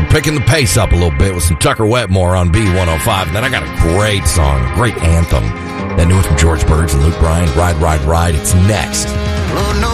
picking the pace up a little bit with some Tucker Wetmore on B105. And then I got a great song, a great anthem. That new one from George Burns and Luke Bryan, Ride, Ride, Ride. It's next.